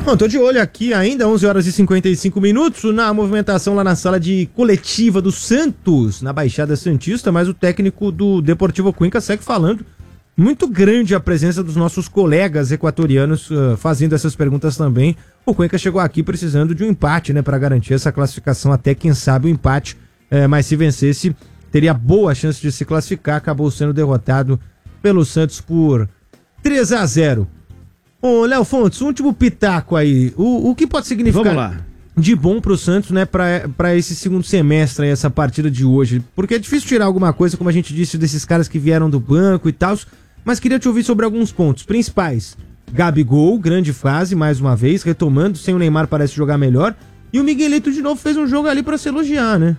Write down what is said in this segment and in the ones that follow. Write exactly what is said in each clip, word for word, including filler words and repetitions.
Bom, tô de olho aqui ainda, onze horas e cinquenta e cinco minutos, na movimentação lá na sala de coletiva do Santos, na Baixada Santista, mas o técnico do Deportivo Cuenca segue falando. Muito grande a presença dos nossos colegas equatorianos uh, fazendo essas perguntas também. O Cuenca chegou aqui precisando de um empate, né, para garantir essa classificação, até quem sabe o empate, eh, mas se vencesse teria boa chance de se classificar, acabou sendo derrotado pelo Santos por três a zero. Ô, Léo Fontes, um último pitaco aí. O, o que pode significar de bom pro Santos, né, pra, pra esse segundo semestre, aí, essa partida de hoje? Porque é difícil tirar alguma coisa, como a gente disse, desses caras que vieram do banco e tal, mas queria te ouvir sobre alguns pontos principais. Gabigol, grande fase, mais uma vez, retomando, sem o Neymar parece jogar melhor, e o Miguelito de novo fez um jogo ali pra se elogiar, né?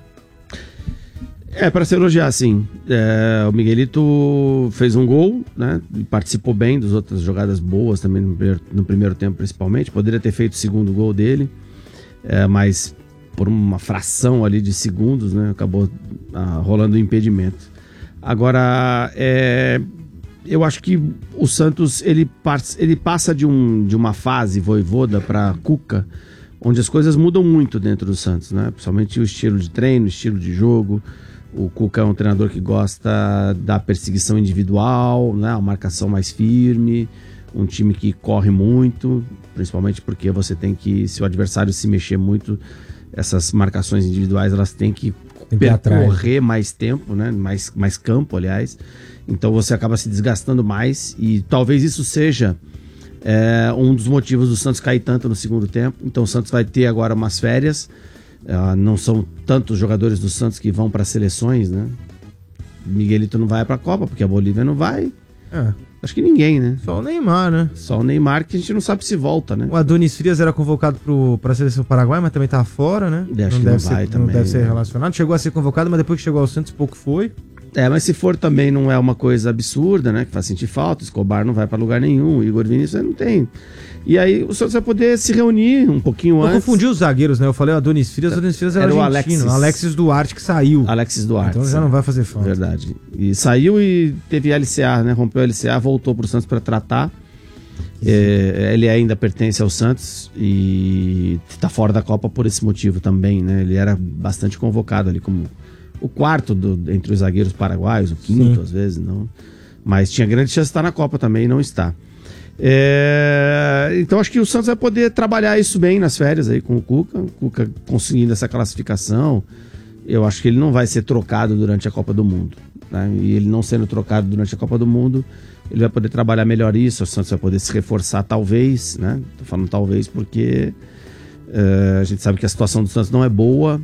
É, para se elogiar, sim. É, o Miguelito fez um gol, né? E participou bem das outras jogadas boas também no primeiro, no primeiro tempo, principalmente. Poderia ter feito o segundo gol dele, é, mas por uma fração ali de segundos, né? Acabou ah, rolando o impedimento. Agora, é, eu acho que o Santos ele, ele passa de, um, de uma fase Vojvoda para Cuca, onde as coisas mudam muito dentro do Santos, né? Principalmente o estilo de treino, o estilo de jogo. O Cuca é um treinador que gosta da perseguição individual, né? A marcação mais firme, um time que corre muito, principalmente porque você tem que, se o adversário se mexer muito, essas marcações individuais elas têm que tem percorrer mais tempo, né? mais, mais campo, aliás. Então você acaba se desgastando mais e talvez isso seja é, um dos motivos do Santos cair tanto no segundo tempo. Então o Santos vai ter agora umas férias. Uh, não são tantos jogadores do Santos que vão para as seleções, né? Miguelito não vai para a Copa, porque a Bolívia não vai. É. Acho que ninguém, né? Só o Neymar, né? Só o Neymar, que a gente não sabe se volta, né? O Adonis Frias era convocado para a seleção Paraguai, mas também tá fora, né? Acho não que deve não vai ser, também. Não deve ser relacionado. Chegou a ser convocado, mas depois que chegou ao Santos, pouco foi. É, mas se for também não é uma coisa absurda, né? Que faz sentir falta. Escobar não vai para lugar nenhum. Igor Vinícius não tem. E aí o Santos vai poder se reunir um pouquinho antes. Eu confundi os zagueiros, né? Eu falei o Adonis Frias, o Adonis Frias era, era o argentino. Alexis. Alexis Duarte que saiu. Alexis Duarte. Então já não vai fazer falta. Verdade. E saiu e teve L C A, né? Rompeu a L C A, voltou pro Santos para tratar. É, ele ainda pertence ao Santos e tá fora da Copa por esse motivo também, né? Ele era bastante convocado ali como o quarto do, entre os zagueiros paraguaios, o quinto, Sim. às vezes, não. Mas tinha grande chance de estar na Copa também e não está. É, então acho que o Santos vai poder trabalhar isso bem nas férias aí com o Cuca. O Cuca conseguindo essa classificação, eu acho que ele não vai ser trocado durante a Copa do Mundo, né? E ele não sendo trocado durante a Copa do Mundo, ele vai poder trabalhar melhor isso. O Santos vai poder se reforçar talvez, né? Tô falando talvez porque é, a gente sabe que a situação do Santos não é boa.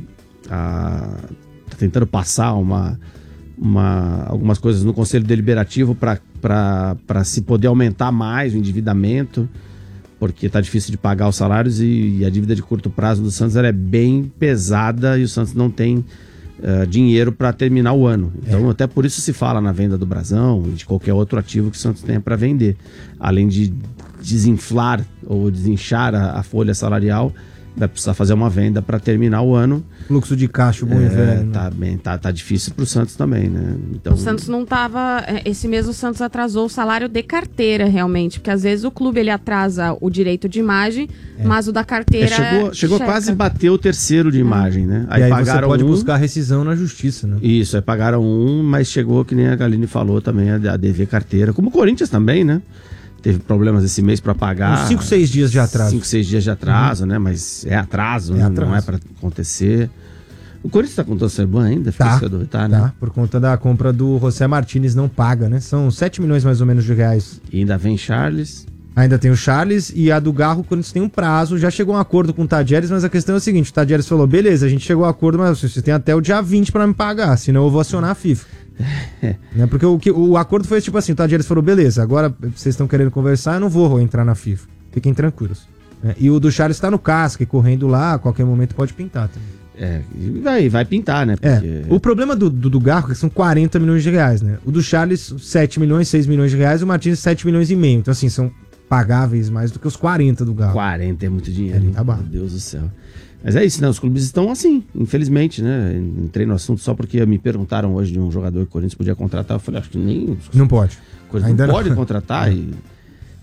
A, tá tentando passar uma, uma, algumas coisas no Conselho Deliberativo para se poder aumentar mais o endividamento, porque tá difícil de pagar os salários e, e a dívida de curto prazo do Santos ela é bem pesada e o Santos não tem uh, dinheiro para terminar o ano. Então é. até por isso se fala na venda do Brasão e de qualquer outro ativo que o Santos tenha para vender. Além de desinflar ou desinchar a, a folha salarial, vai precisar fazer uma venda para terminar o ano. Fluxo de caixa, bom é, e velho. Tá, né? bem, tá, tá difícil pro Santos também, né? Então... O Santos não tava... Esse mês o Santos atrasou o salário de carteira, realmente. Porque às vezes o clube ele atrasa o direito de imagem, é. mas o da carteira... É, chegou chegou quase a bater o terceiro de imagem, né? Aí, e aí pagaram você pode um... buscar rescisão na justiça, né? Isso, aí pagaram um, mas chegou, que nem a Galine falou também, a dever carteira. Como o Corinthians também, né? Teve problemas esse mês para pagar. cinco, seis dias de atraso. cinco, seis dias de atraso, uhum. né? Mas é atraso, é né? atraso. Não é para acontecer. O Corinthians tá com o Torcedor ainda? Tá, tá, né? tá, por conta da compra do José Martínez, não paga, né? São sete milhões mais ou menos de reais. E ainda vem Charles. Ainda tem o Charles e a do Garro, o Corinthians tem um prazo, já chegou a um acordo com o Tadieres, mas a questão é a seguinte, o Tadieres falou, beleza, a gente chegou a um acordo, mas você tem até o dia vinte para me pagar, senão eu vou acionar a FIFA. É. Né? Porque o, o acordo foi tipo assim, o Tadieres falou, beleza, agora vocês estão querendo conversar, eu não vou entrar na FIFA, fiquem tranquilos. É, e o do Charles tá no casco, correndo lá, a qualquer momento pode pintar também. É, e vai, vai pintar, né? Porque... É, o problema do, do, do Garro é que são quarenta milhões de reais, né? O do Charles, sete milhões, seis milhões de reais, e o Martins, sete milhões e meio. Então, assim, são pagáveis mais do que os quarenta do Garro. quarenta é muito dinheiro, é, tá bom. Meu Deus do céu. Mas é isso, né? Os clubes estão assim, infelizmente, né? Entrei no assunto só porque me perguntaram hoje de um jogador que o Corinthians podia contratar. Eu falei, acho que nem... Não pode. Ainda não pode contratar. É. E... O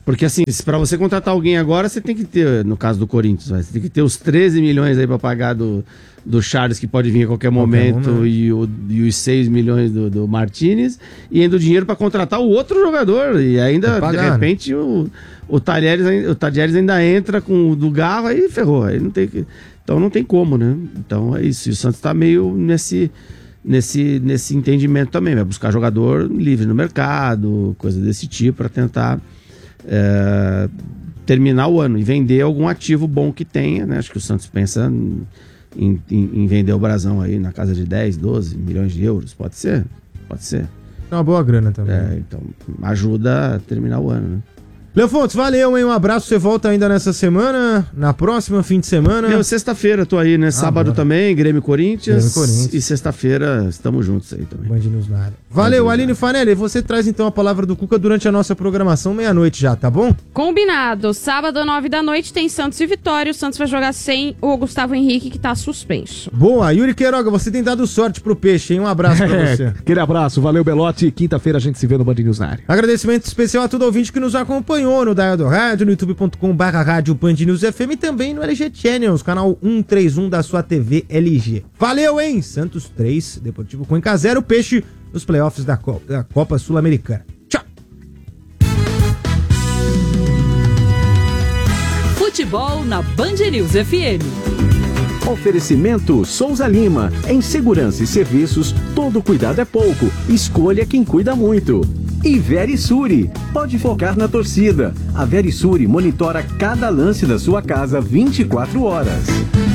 Porque assim, para você contratar alguém agora, você tem que ter, no caso do Corinthians, vai, você tem que ter os treze milhões aí para pagar do, do Charles, que pode vir a qualquer momento, qualquer e, o, e os seis milhões do, do Martinez, e ainda o dinheiro para contratar o outro jogador. E ainda, pagar, de repente, né? o, o Talheres o Talheres ainda entra com o do Garro, aí ferrou. Aí não tem que, então não tem como, né? Então é isso. E o Santos tá meio nesse... Nesse, nesse entendimento também, vai buscar jogador livre no mercado, coisa desse tipo, para tentar é, terminar o ano e vender algum ativo bom que tenha, né? Acho que o Santos pensa em, em, em vender o Brasão aí na casa de dez, doze milhões de euros, pode ser? Pode ser. É uma boa grana também. É, então ajuda a terminar o ano, né? Léo Fontes, valeu, hein? Um abraço. Você volta ainda nessa semana, na próxima, fim de semana. Não, sexta-feira tô aí, né? Ah, Sábado bora. também, Grêmio Corinthians. Grêmio Corinthians. E sexta-feira estamos juntos aí também. Band News na área. Valeu, Aline Fanelli. Você traz então a palavra do Cuca durante a nossa programação, meia-noite já, tá bom? Combinado. Sábado, nove da noite, tem Santos e Vitória. O Santos vai jogar sem o Gustavo Henrique, que tá suspenso. Boa. Yuri Queiroga, você tem dado sorte pro peixe, hein? Um abraço pra é, você. Aquele abraço. Valeu, Belotti. Quinta-feira a gente se vê no Band News na área. Agradecimento especial a todo ouvinte que nos acompanhou no Dial do Rádio, no youtube ponto com barra rádio Band News F M e também no L G Channels, canal cento e trinta e um da sua T V L G. Valeu, hein? Santos três, Deportivo Cuenca zero, Peixe nos playoffs da Copa, da Copa Sul-Americana. Tchau! Futebol na Band News F M. Oferecimento Souza Lima. Em segurança e serviços, todo cuidado é pouco. Escolha quem cuida muito. E Verisure. Pode focar na torcida. A Verisure monitora cada lance da sua casa vinte e quatro horas.